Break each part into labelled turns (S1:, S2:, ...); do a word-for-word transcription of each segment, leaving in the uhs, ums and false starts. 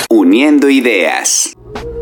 S1: Uniendo ideas.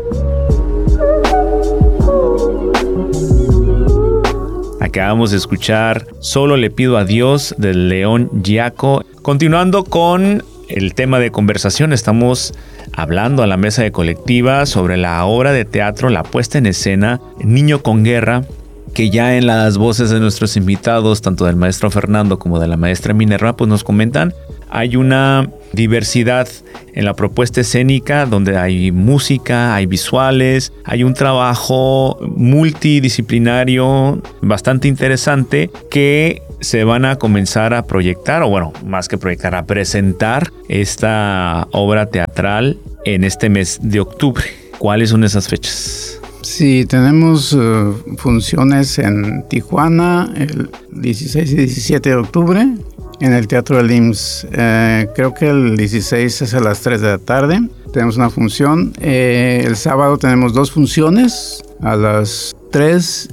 S2: Acabamos de escuchar Solo le pido a Dios del León Gieco. Continuando con el tema de conversación, estamos hablando a la mesa de colectiva sobre la obra de teatro, la puesta en escena Niño con Guerra, que ya en las voces de nuestros invitados, tanto del maestro Fernando como de la maestra Minerva, pues nos comentan, hay una diversidad en la propuesta escénica donde hay música, hay visuales, hay un trabajo multidisciplinario bastante interesante que se van a comenzar a proyectar, o bueno, más que proyectar, a presentar esta obra teatral en este mes de octubre. ¿Cuáles son esas fechas?
S3: Sí, tenemos uh, funciones en Tijuana el dieciséis y diecisiete de octubre en el Teatro del I M S S. Eh, creo que el dieciséis es a las tres de la tarde. Tenemos una función. Eh, el sábado tenemos dos funciones a las tres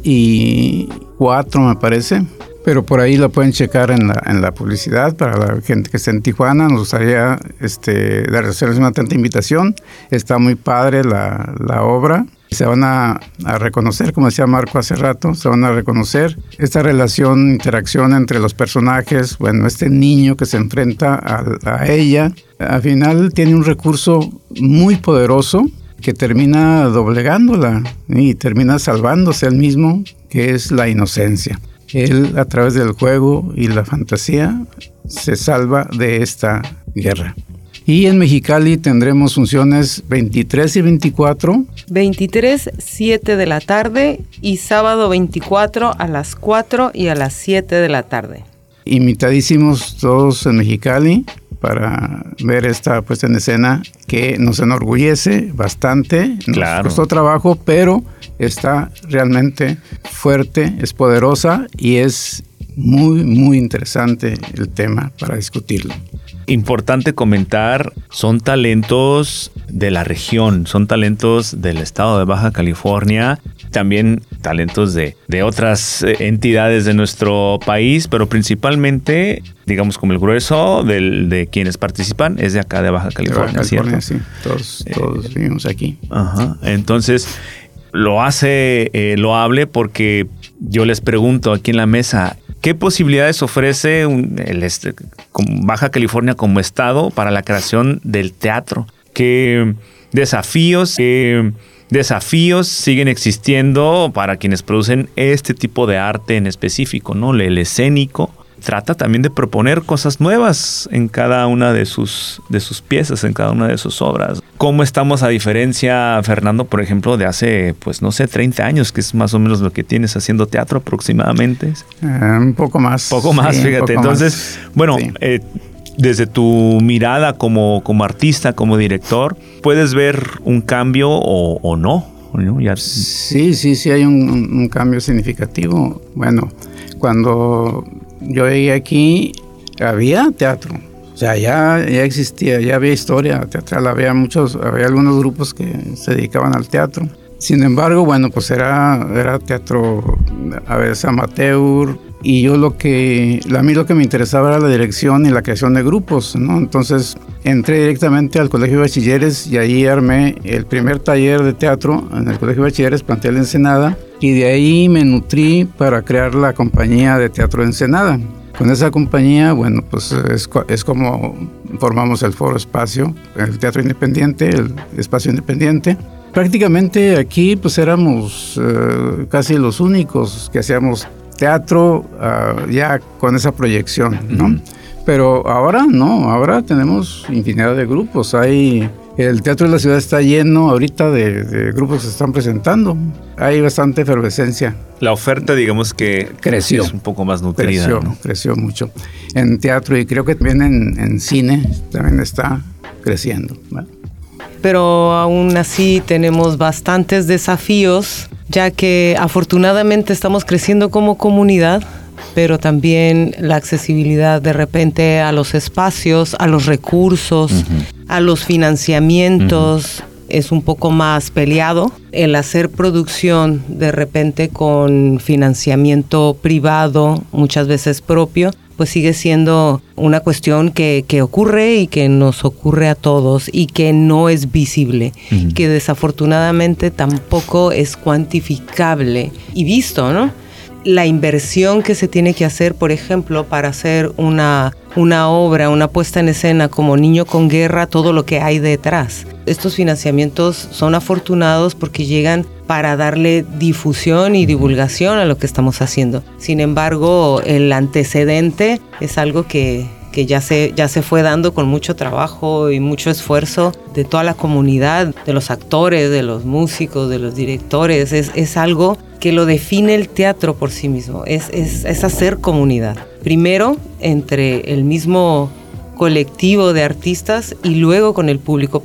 S3: y cuatro, me parece. Pero por ahí lo pueden checar en la, en la publicidad para la gente que está en Tijuana. Nos gustaría este, darles una atenta invitación. Está muy padre la, la obra. Se van a, a reconocer, como decía Marco hace rato, se van a reconocer esta relación, interacción entre los personajes. Bueno, este niño que se enfrenta a, a ella, al final tiene un recurso muy poderoso que termina doblegándola y termina salvándose él mismo, que es la inocencia. Él, a través del juego y la fantasía, se salva de esta guerra. Y en Mexicali tendremos funciones veintitrés y veinticuatro.
S4: veintitrés, siete de la tarde y sábado veinticuatro a las cuatro y a las siete de la tarde.
S3: Invitadísimos todos en Mexicali para ver esta puesta en escena que nos enorgullece bastante. Nos
S2: claro.
S3: costó trabajo, pero está realmente fuerte, es poderosa y es muy, muy interesante el tema para discutirlo.
S2: Importante comentar, son talentos de la región, son talentos del estado de Baja California, también talentos de, de otras entidades de nuestro país, pero principalmente, digamos, como el grueso del, de quienes participan es de acá de Baja California,
S3: de Baja California,
S2: ¿cierto?
S3: Sí, todos, todos eh, vivimos aquí.
S2: Ajá, entonces lo hace eh, loable porque yo les pregunto aquí en la mesa, ¿qué posibilidades ofrece un, el este, Baja California como estado para la creación del teatro? ¿Qué desafíos, qué desafíos siguen existiendo para quienes producen este tipo de arte en específico, ¿no? El escénico trata también de proponer cosas nuevas en cada una de sus, de sus piezas, en cada una de sus obras. ¿Cómo estamos a diferencia, Fernando, por ejemplo, de hace, pues no sé, treinta años, que es más o menos lo que tienes haciendo teatro aproximadamente?
S3: Uh, un poco más.
S2: Poco más, sí, fíjate. Poco Entonces, más. bueno, sí. eh, desde tu mirada como, como artista, como director, ¿puedes ver un cambio o, o no? ¿no? Ya...
S3: Sí, sí, sí hay un, un cambio significativo. Bueno, cuando yo llegué aquí, había teatro. O sea, ya, ya existía, ya había historia teatral, había muchos, había algunos grupos que se dedicaban al teatro. Sin embargo, bueno, pues era, era teatro a veces amateur, y yo lo que, a mí lo que me interesaba era la dirección y la creación de grupos, ¿no? Entonces entré directamente al Colegio de Bachilleres y ahí armé el primer taller de teatro en el Colegio de Bachilleres, Plantel Ensenada, y de ahí me nutrí para crear la compañía de teatro de Ensenada. Con esa compañía, bueno, pues es, es como formamos el Foro Espacio, el Teatro Independiente, el Espacio Independiente. Prácticamente aquí pues éramos uh, casi los únicos que hacíamos teatro uh, ya con esa proyección, ¿no? Uh-huh. Pero ahora no, ahora tenemos infinidad de grupos. Hay, el Teatro de la Ciudad está lleno ahorita de, de grupos que se están presentando. Hay bastante efervescencia.
S2: La oferta, digamos que
S3: creció,
S2: es un poco más nutrida.
S3: Creció,
S2: ¿no? creció
S3: mucho en teatro y creo que también en, en cine también está creciendo, ¿vale?
S4: Pero aún así tenemos bastantes desafíos, ya que afortunadamente estamos creciendo como comunidad, pero también la accesibilidad de repente a los espacios, a los recursos, uh-huh. a los financiamientos, uh-huh. es un poco más peleado. El hacer producción de repente con financiamiento privado, muchas veces propio, pues sigue siendo una cuestión que, que ocurre y que nos ocurre a todos y que no es visible, uh-huh. que desafortunadamente tampoco es cuantificable y visto, ¿no? La inversión que se tiene que hacer, por ejemplo, para hacer una, una obra, una puesta en escena como Niño con Guerra, todo lo que hay detrás. Estos financiamientos son afortunados porque llegan para darle difusión y divulgación a lo que estamos haciendo. Sin embargo, el antecedente es algo que, que ya se, ya se fue dando con mucho trabajo y mucho esfuerzo de toda la comunidad, de los actores, de los músicos, de los directores. Es, es algo que lo define el teatro por sí mismo, es, es, es hacer comunidad. Primero, entre el mismo colectivo de artistas y luego con el público.